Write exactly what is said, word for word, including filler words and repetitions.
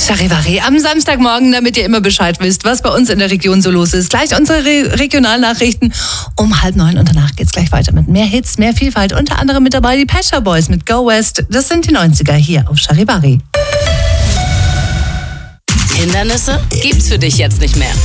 Charivari am Samstagmorgen, damit ihr immer Bescheid wisst, was bei uns in der Region so los ist. Gleich unsere Re- Regionalnachrichten um halb neun und danach geht's gleich weiter mit mehr Hits, mehr Vielfalt. Unter anderem mit dabei die Pet Shop Boys mit Go West. Das sind die neunziger hier auf Charivari. Hindernisse gibt's für dich jetzt nicht mehr.